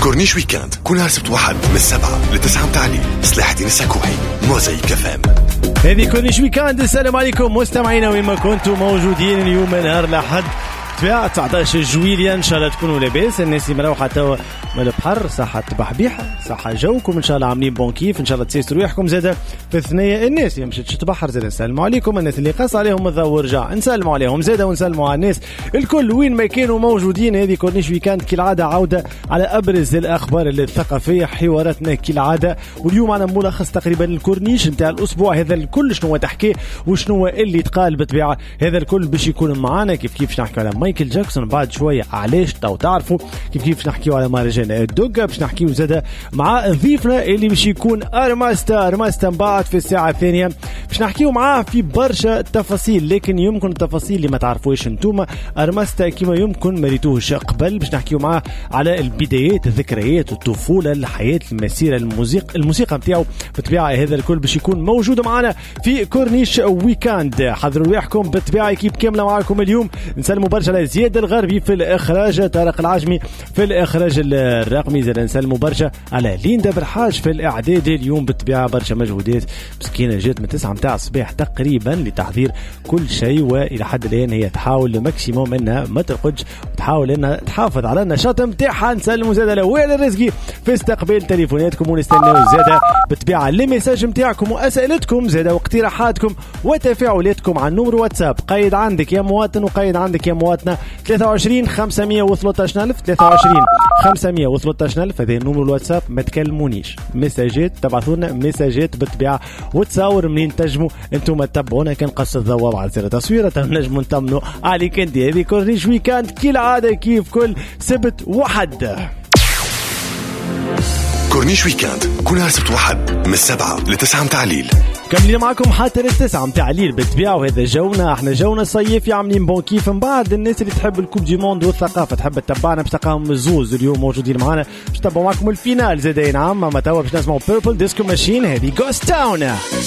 كورنيش ويكاند كل نهار سبت واحد من 7 ل 9 متاع الليل. صلاح الدين السكوحي، موزايك فام. هذه كورنيش ويكاند. السلام عليكم مستمعينا وين ما كنتم موجودين. اليوم نهار الأحد 19 جويليا، ان شاء الله تكونوا لاباس. الناس اللي مروحه توا من البحر صحه تبحبيحه، صحه جوكم ان شاء الله عاملين بون كيف، ان شاء الله تسيستروا ريحكم زاده في الثنيه. الناس اللي مشات تبحر زاده نسلموا عليكم، الناس اللي قص عليهم الضوء ورجع نسلموا عليهم زاده، ونسلموا على الناس الكل وين ما كانوا موجودين. هذه كورنيش ويكاند كالعاده عوده على ابرز الاخبار الثقافيه، حواراتنا كالعاده. واليوم على ملخص تقريبا الكورنيش نتاع الاسبوع هذا الكل، شنو تحكي وشنو اللي تقال بالطبيعه. هذا الكل باش يكون معنا كيف نحكي على مايكل جاكسون بعد شويه، علاش تو تعرفوا كيف نحكيو على مهرجان الدوغا. باش نحكيو زاده مع ضيفنا اللي باش يكون ارماستا بعد في الساعه الثانيه. باش نحكيو معاه في برشا تفاصيل، لكن يمكن التفاصيل اللي ما تعرفوش انتوما. ارماستا كما يمكن ما ريتوهش قبل. باش نحكيو معاه على البدايات، الذكريات، الطفوله، الحياه، المسيره، الموسيقى نتاعو بالطبيعه. هذا الكل باش يكون موجود معنا في كورنيش ويكاند. حضروا رواحكم بالطبيعه، كيف كامله معكم اليوم. نسلموا برشا على زياد الغربي في الاخراج، طارق العجمي في الاخراج الرقمي، زاد نسلموا برشا على ليندا برحاج في الاعداد. اليوم بالطبيعه برشا مجهودات، مسكينه جات من 9 متاع الصباح تقريبا لتحضير كل شيء، والى حد الان هي تحاول الماكسيموم انها ما ترقدش، وتحاول انها تحافظ على النشاط نتاعها. نسلموا زاد لوائل الرزقي في استقبال تليفوناتكم، ونستناو زاد بالطبيعه لي ميساج نتاعكم واسئلتكم زاد واقتراحاتكم وتفاعلاتكم على النمر واتساب. قيد عندك يا مواطن وقيد عندك يا مواطنه 23 513 23 513. هذا النمر الواتساب. ما تكلمونيش، مساجات تبعثوا لنا مساجات بالطبيعه، وتصور منين تنجموا انتم تتبعونا. كان قص الضوء بعد زر تصويره نجموا نطمنوا عليك انت. هذه كورنيش ويكاند كالعاده كيف كل سبت وحد. كورنيش ويكاند كل نهار سبت واحد من 7 ل 9 متاع الليل. كملين معكم حتى للتسعة متاع الليل بالطبيعة. وهذا جونا، احنا جونا صيفي عاملين بون كيف. من بعد الناس اللي تحب الكوب دي موند والثقافة تحب تتبعنا باش تلقاهم الزوز اليوم موجودين معنا باش تتبعوا معكم الفينال زادين عام. ما توا باش نسمعوا بيربل ديسكو ماشين. هذه جوست تاون.